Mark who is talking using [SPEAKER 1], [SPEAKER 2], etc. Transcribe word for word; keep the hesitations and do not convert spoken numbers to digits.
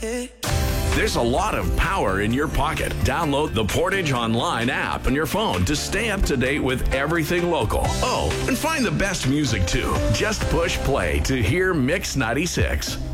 [SPEAKER 1] Hey.
[SPEAKER 2] There's a lot of power in your pocket. Download the Portage Online app on your phone to stay up to date with everything local. Oh, and find the best music too. Just push play to hear Mix ninety-six.